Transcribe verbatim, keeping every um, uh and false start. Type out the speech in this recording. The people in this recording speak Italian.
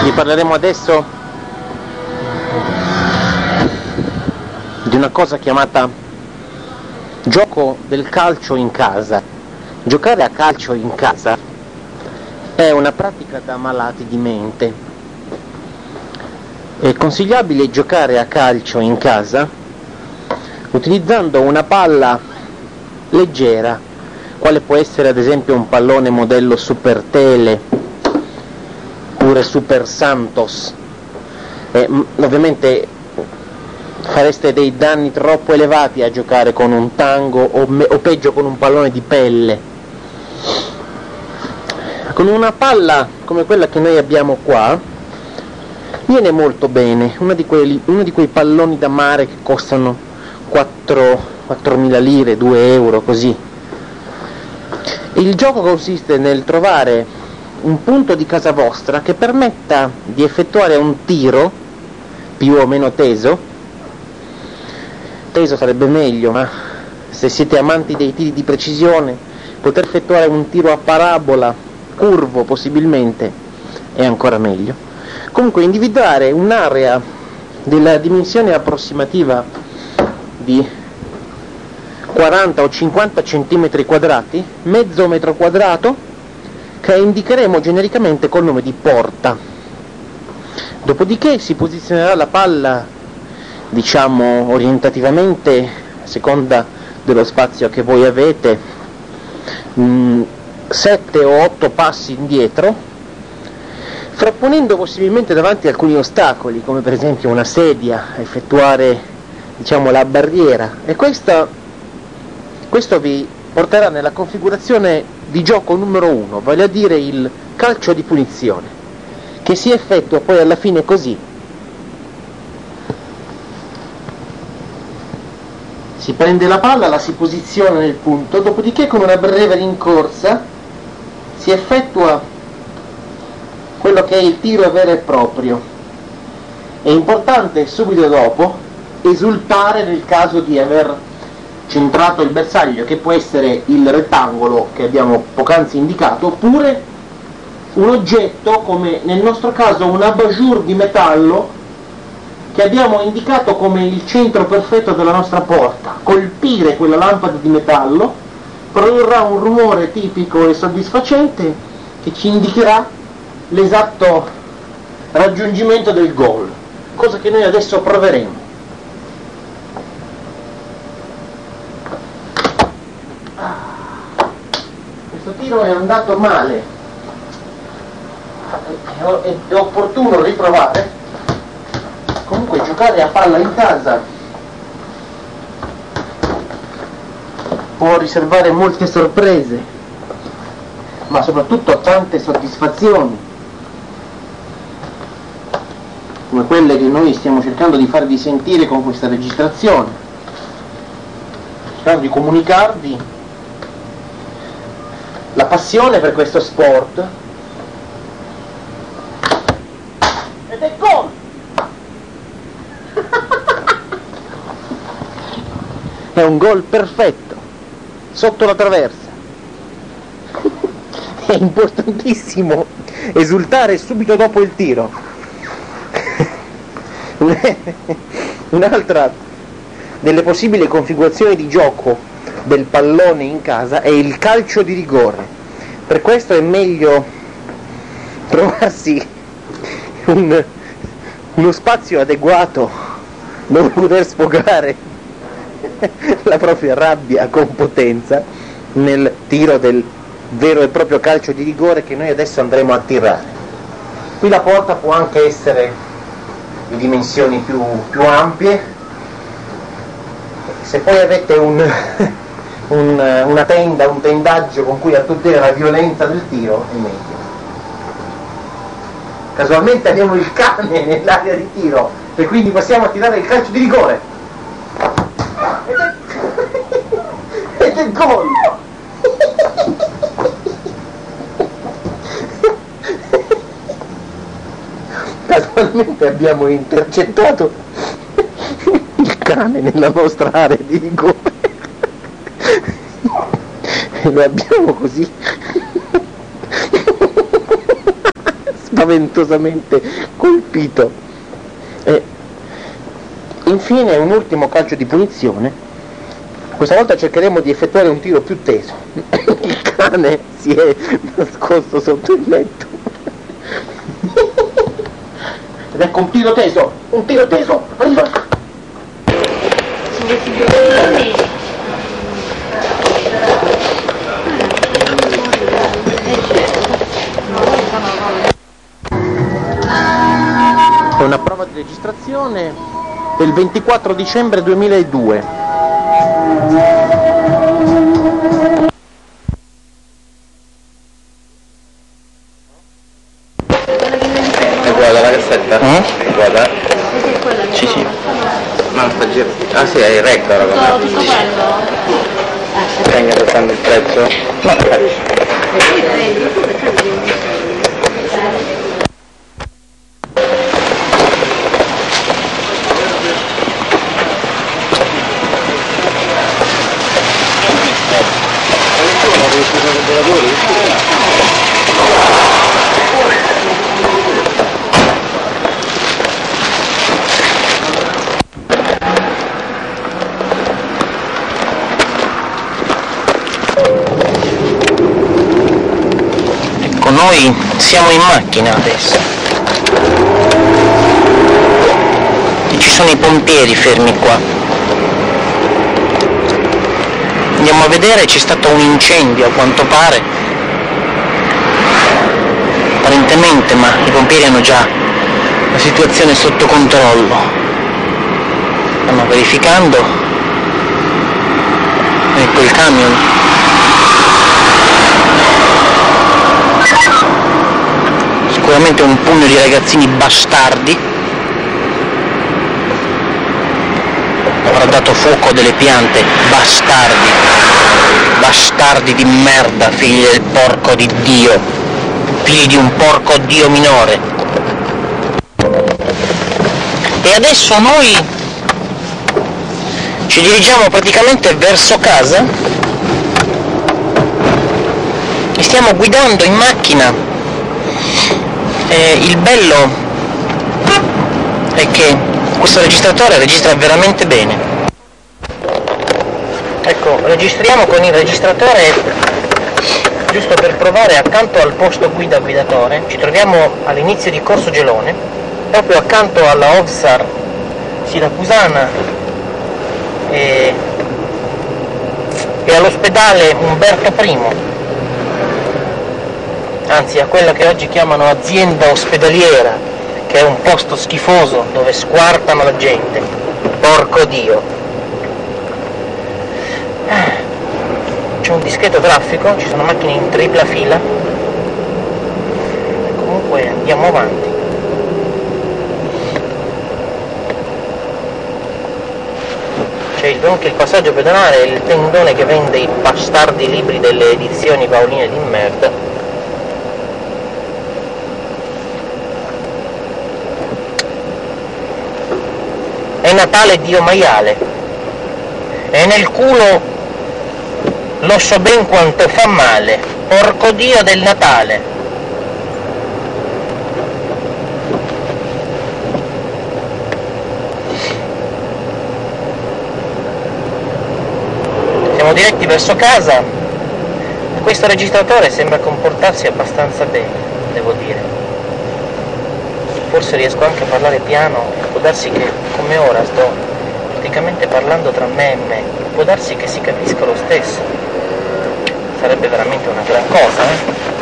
Vi parleremo adesso di una cosa chiamata gioco del calcio in casa. Giocare a calcio in casa è una pratica da malati di mente. È consigliabile giocare a calcio in casa utilizzando una palla leggera, quale può essere ad esempio un pallone modello Super Tele oppure Super Santos. Eh, ovviamente fareste dei danni troppo elevati a giocare con un tango o, me- o peggio con un pallone di pelle. Con una palla come quella che noi abbiamo qua viene molto bene, uno di quei, uno di quei palloni da mare che costano quattromila lire, due euro, così. Il gioco consiste nel trovare un punto di casa vostra che permetta di effettuare un tiro più o meno teso. Teso sarebbe meglio, ma se siete amanti dei tiri di precisione, poter effettuare un tiro a parabola, curvo possibilmente, è ancora meglio. Comunque individuare un'area della dimensione approssimativa di quaranta o cinquanta centimetri quadrati, mezzo metro quadrato, che indicheremo genericamente col nome di porta. Dopodiché si posizionerà la palla, diciamo orientativamente, a seconda dello spazio che voi avete, mh, sette o otto passi indietro, frapponendo possibilmente davanti alcuni ostacoli, come per esempio una sedia, effettuare, diciamo, la barriera, e questa, questo vi porterà nella configurazione di gioco numero uno, vale a dire il calcio di punizione, che si effettua poi alla fine così. Si prende la palla, la si posiziona nel punto, dopodiché con una breve rincorsa si effettua quello che è il tiro vero e proprio. È importante subito dopo esultare nel caso di aver centrato il bersaglio, che può essere il rettangolo che abbiamo poc'anzi indicato, oppure un oggetto, come nel nostro caso un abat-jour di metallo che abbiamo indicato come il centro perfetto della nostra porta. Colpire quella lampada di metallo produrrà un rumore tipico e soddisfacente che ci indicherà l'esatto raggiungimento del gol, cosa che noi adesso proveremo. Questo tiro è andato male, è, è opportuno riprovare. Comunque giocare a palla in casa può riservare molte sorprese, ma soprattutto tante soddisfazioni, come quelle che noi stiamo cercando di farvi sentire con questa registrazione, cercando di comunicarvi la passione per questo sport. Ed è gol! È un gol perfetto, sotto la traversa. È importantissimo esultare subito dopo il tiro. Un'altra delle possibili configurazioni di gioco del pallone in casa è il calcio di rigore. Per questo è meglio trovarsi un, uno spazio adeguato dove poter sfogare la propria rabbia con potenza nel tiro del vero e proprio calcio di rigore che noi adesso andremo a tirare. Qui la porta può anche essere di dimensioni più, più ampie. Se poi avete un, un, una tenda, un tendaggio con cui attutire la violenza del tiro, è meglio. Casualmente abbiamo il cane nell'area di tiro e quindi possiamo tirare il calcio di rigore. Ed è gol! Casualmente abbiamo intercettato il cane nella nostra area di rigore e lo abbiamo così spaventosamente colpito. E infine un ultimo calcio di punizione. Questa volta cercheremo di effettuare un tiro più teso. Il cane si è nascosto sotto il letto. Ed ecco un tiro teso, un tiro teso, arriva! È una prova di registrazione del ventiquattro dicembre duemiladue. Guarda la cassetta? Mm? Guarda. Sì, sì. Ma sta girando. Ah sì, è il rector allora. Tenga portando il prezzo. No. Ecco, noi siamo in macchina adesso e ci sono i pompieri fermi qua. Andiamo a vedere, c'è stato un incendio a quanto pare, apparentemente, ma i pompieri hanno già la situazione sotto controllo. Stanno verificando. Ecco il camion. Sicuramente un pugno di ragazzini bastardi avrà dato fuoco a delle piante. Bastardi, bastardi di merda, figli del porco di Dio, figli di un porco Dio minore. E adesso noi ci dirigiamo praticamente verso casa e stiamo guidando in macchina. Eh, il bello è che questo registratore registra veramente bene. Ecco, registriamo con il registratore giusto per provare. Accanto al posto guida guidatore ci troviamo all'inizio di Corso Gelone, proprio accanto alla Ovsar siracusana e, e all'ospedale Umberto I, anzi a quella che oggi chiamano azienda ospedaliera, che è un posto schifoso dove squartano la gente. Porco Dio. C'è un discreto traffico, ci sono macchine in tripla fila. Comunque andiamo avanti. C'è il, anche il passaggio pedonale e il tendone che vende i bastardi libri delle edizioni paoline di merda. È Natale Dio maiale, e nel culo lo so ben quanto fa male, porco Dio del Natale. Siamo diretti verso casa. Questo registratore sembra comportarsi abbastanza bene, devo dire. Forse riesco anche a parlare piano, può darsi che come ora sto praticamente parlando tra me e me, può darsi che si capisca lo stesso. Sarebbe veramente una gran cosa, eh?